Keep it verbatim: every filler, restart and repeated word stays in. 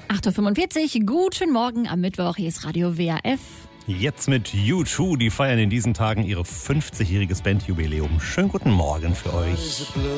acht Uhr fünfundvierzig, guten Morgen am Mittwoch, hier ist Radio W R F. Jetzt mit U zwei, die feiern in diesen Tagen ihre fünfzigjähriges Bandjubiläum. Schönen guten Morgen für euch.